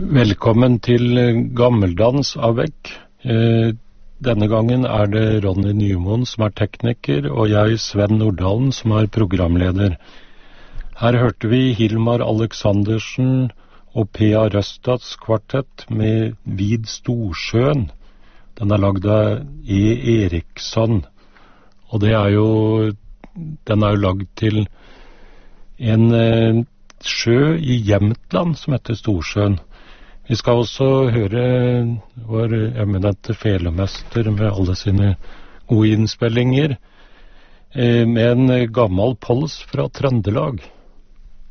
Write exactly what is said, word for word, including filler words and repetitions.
Velkommen til Gammeldans avec. Eh, denne gangen er det Ronny Nymoen som er tekniker, og jeg, Sven Nordalen, som er programleder. Her hørte vi Hilmar Aleksandersen og P A Røstads kvartett med Vid Storsjøen. Den er lagd av E. Eriksson, og det er jo, den er jo lagd til en eh, sjø i Jämtland som heter Storsjøen. Vi skal også høre vår eminente felemester med alle sine gode innspillinger eh, med en gammel pols fra Trøndelag.